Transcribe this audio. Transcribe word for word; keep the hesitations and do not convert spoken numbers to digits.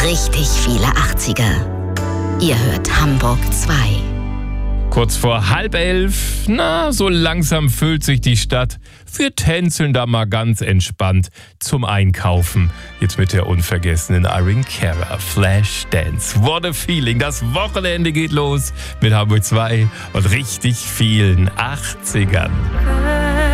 richtig viele achtziger. Ihr hört Hamburg zwei. Kurz vor halb elf, na, so langsam füllt sich die Stadt. Wir tänzeln da mal ganz entspannt zum Einkaufen. Jetzt mit der unvergessenen Irene Cara, Flashdance. What a feeling, das Wochenende geht los mit Hamburg zwei und richtig vielen achtzigern.